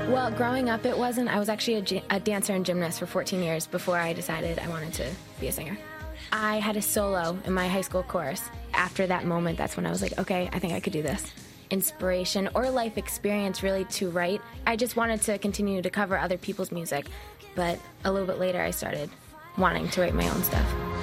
Well, growing up it wasn't. I was actually a dancer and gymnast for 14 years before I decided I wanted to be a singer. I had a solo in my high school chorus. After that moment, that's when I was like, okay, I think I could do this. Inspiration or life experience really to write. I just wanted to continue to cover other people's music, but a little bit later I started wanting to write my own stuff.